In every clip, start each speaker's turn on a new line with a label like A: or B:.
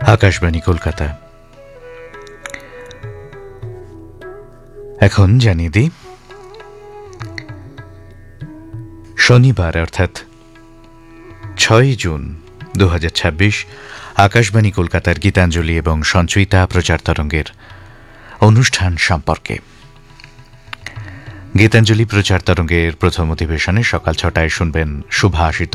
A: আকাশবাণী কলকাতা। এখন জানিয়ে দিই, শনিবার অর্থাৎ 6 জুন 2026 আকাশবাণী কলকাতার গীতাঞ্জলি এবং সঞ্চয়িতা প্রচার তরঙ্গের অনুষ্ঠান সম্পর্কে। গীতাঞ্জলি প্রচার তরঙ্গের প্রথম অধিবেশনে সকাল 6টায় শুনবেন সুভাষিত,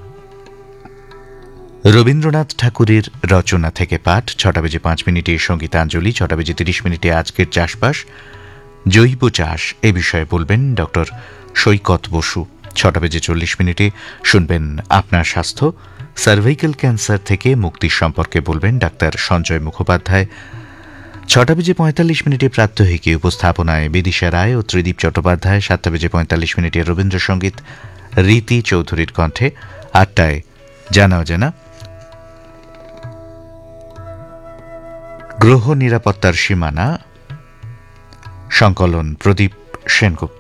A: রবীন্দ্রনাথ ঠাকুরের রচনা থেকে পাঠ। 6:05 সঙ্গীতাঞ্জলি। 6:30 আজকের চাষবাস, জৈব চাষ এ বিষয়ে বলবেন ডক্টর সৈকত বসু। 6:40 শুনবেন আপনার স্বাস্থ্য, সার্ভাইকাল ক্যান্সার থেকে মুক্তির সম্পর্কে বলবেন ডাক্তার সঞ্জয় মুখোপাধ্যায়। 6:45 প্রাত্যহিকী উপস্থাপনায় বিদিশা রায় ও ত্রিদীপ চট্টোপাধ্যায়। 7:45 রবীন্দ্রসঙ্গীত রীতি চৌধুরীর কণ্ঠে। 8টায় জানা অজানা, গ্রহ নিরাপত্তার সীমানা, সংকলন প্রদীপ সেনগুপ্ত।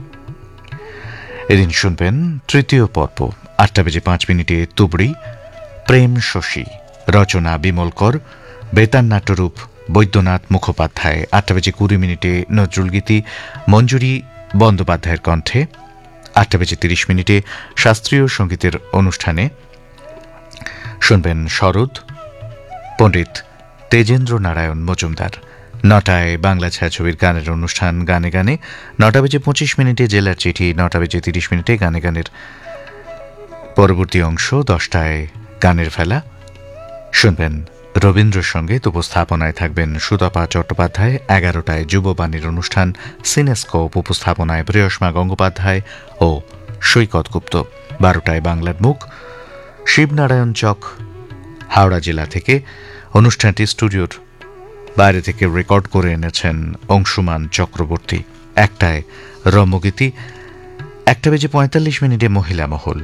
A: এদিন শুনবেন তৃতীয় পর্ব। 8:05 তুবড়ি, প্রেম শশী, রচনা বিমল কর, বেতার নাট্যরূপ বৈদ্যনাথ মুখোপাধ্যায়। 8:20 নজরুলগীতি মঞ্জুরি বন্দ্যোপাধ্যায়ের কণ্ঠে। 8:30 শাস্ত্রীয় সঙ্গীতের অনুষ্ঠানে শুনবেন শরৎ, পণ্ডিত তেজেন্দ্র নারায়ণ মজুমদার। 9টায় বাংলা ছায়াছবির গানের অনুষ্ঠান গানে গানে। 9:25 জেলার চিঠি। 9:30 গানে গানের পরবর্তী অংশ। 10টায় গানের ফেলা শুনবেন রবীন্দ্রসঙ্গীত। উপস্থাপনায় থাকবেন সুতপা চট্টোপাধ্যায়। 11টায় যুববাণীর অনুষ্ঠান সিনেস্কোপ। উপস্থাপনায় প্রিয়সমা গঙ্গোপাধ্যায় ও সৈকত গুপ্ত। 12টায় বাংলার মুখ, শিবনারায়ণ চক, হাওড়া জেলা থেকে। অনুষ্ঠানটি স্টুডিওর বাইরে থেকে রেকর্ড করে এনেছেন অংশুমান চক্রবর্তী। 1টায় রম্যগীতি। 1:45 মহিলা মহল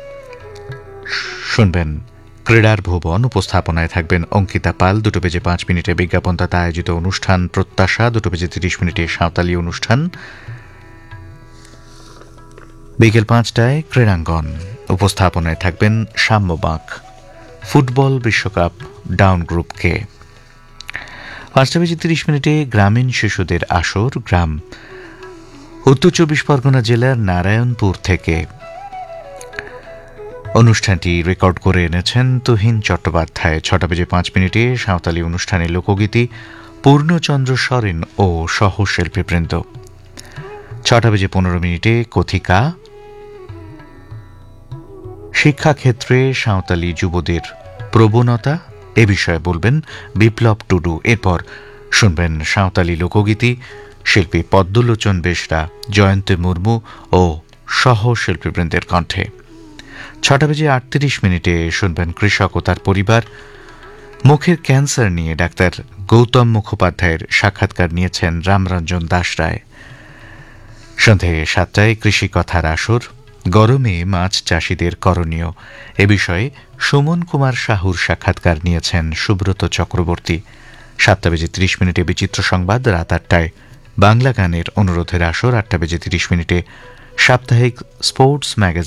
A: শুনবেন ক্রীড়ার ভুবন। উপস্থাপনায় থাকবেন অঙ্কিতা পাল। 2:05 বিজ্ঞাপনদাতা আয়োজিত অনুষ্ঠান প্রত্যাশা। 2:30 সাঁওতালি অনুষ্ঠান। বিকেল 5টায় ক্রীড়াঙ্গন। উপস্থাপনায় থাকবেন সাম্যবাঁক, ফুটবল বিশ্বকাপ ডাউন গ্রুপকে। 5:30 গ্রামীণ শিশুদের আসর, গ্রাম উত্তর 24 পরগনা জেলার নারায়ণপুর থেকে। অনুষ্ঠানটি রেকর্ড করে এনেছেন তুহিন চট্টোপাধ্যায়। 6:05 সাঁওতালি অনুষ্ঠানে লোকগীতি পূর্ণচন্দ্র সরেন ও সহশিল্পীবৃন্দ। 6:15 কথিকা, শিক্ষাক্ষেত্রে সাঁওতালি যুবদের প্রবণতা এ বিষয়ে বলবেন বিপ্লব টুডু। এরপর শুনবেন সাঁওতালি লোকগীতি, শিল্পী পদ্মলোচন বেশরা, জয়ন্তী মুর্মু ও সহশিল্পীবৃন্দের কণ্ঠে। 6:38 শুনবেন কৃষক ও তার পরিবার, মুখের ক্যান্সার নিয়ে ডাক্তার গৌতম মুখোপাধ্যায়ের সাক্ষাৎকার নিয়েছেন রামরঞ্জন দাস রায়। সন্ধে 7টায় কৃষি কথার আসর, গরমে মাছ চাষিদের করণীয় এ বিষয়ে সুমন কুমার সাহুর সাক্ষাৎকার নিয়েছেন সুব্রত চক্রবর্তী। 7:30 বিচিত্র সংবাদ। রাত 8টায় বাংলা গানের অনুরোধের আসর। 8:30 সাপ্তাহিক স্পোর্টস ম্যাগাজিন